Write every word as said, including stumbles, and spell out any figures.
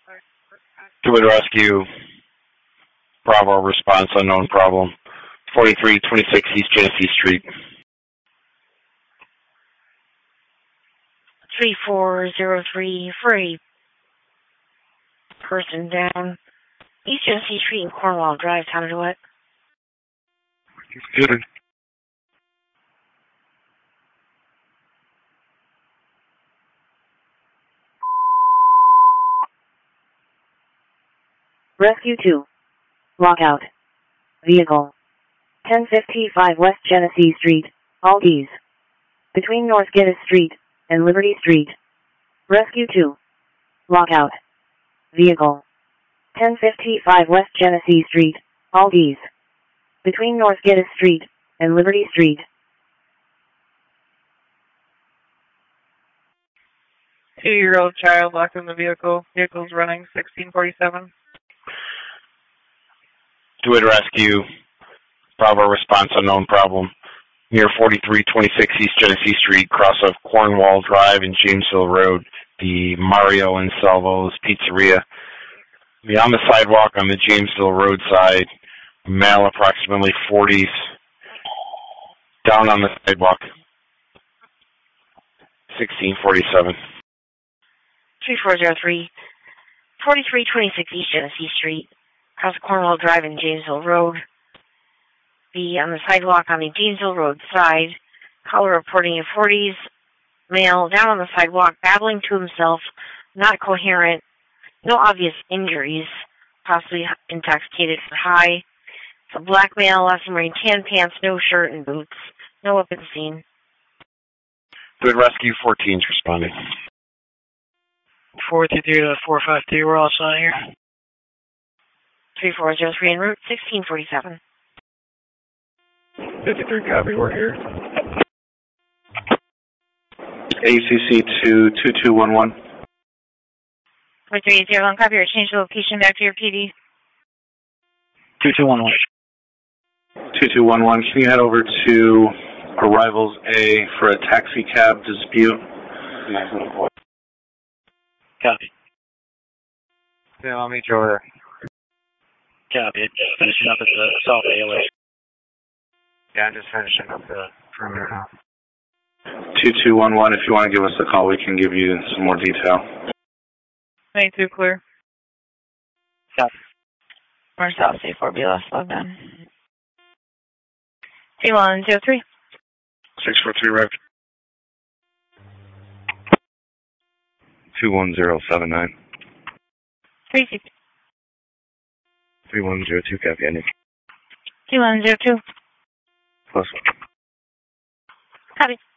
Fluid rescue. Bravo response unknown problem. forty-three twenty-six East Genesee Street. three four zero three for a person down East Genesee Street and Cornwall Drive. Time to what? Good. Rescue two. Lockout. Vehicle. ten fifty-five West Genesee Street, Aldi's. Between North Geddes Street and Liberty Street. Rescue two. Lockout. Vehicle. ten fifty-five West Genesee Street, Aldi's. Between North Geddes Street and Liberty Street. Two-year-old child locked in the vehicle. Vehicle's running sixteen forty-seven. Fluid rescue. Bravo response unknown problem. Near forty-three twenty-six East Genesee Street, cross of Cornwall Drive and Jamesville Road, the Mario and Salvo's Pizzeria. Be on the sidewalk on the Jamesville Road side, male approximately forties, down on the sidewalk, sixteen forty-seven. three four zero three, forty-three twenty-six East Genesee Street, across Cornwall Drive and Jamesville Road. Be on the sidewalk on the Jamesville Road side. Caller reporting a forties, male, down on the sidewalk, babbling to himself, not coherent, no obvious injuries, possibly intoxicated or high. It's a black male, last time wearing tan pants, no shirt, and boots. No weapon seen. Fluid rescue fourteen is responding. four two three to four five three, we're also on here. three four zero three en route, sixteen forty-seven. fifty-three copy, we're here. A C C two two two one one. four three zero one, copy, or change the location back to your P D. two two one one. two two one one, can you head over to Arrivals A for a taxi cab dispute? Copy. Yeah, I'll meet you over there. Copy. Just finishing up at the South A L A. Yeah, I'm just finishing up the perimeter now. two two one one, if you want to give us a call, we can give you some more detail. ninety-two clear. Copy. Where's South C four B last logged on? three one zero three. six four three right. two one zero seven nine. three six. three one zero two, copy, ending. two one zero two. Plus one. Copy.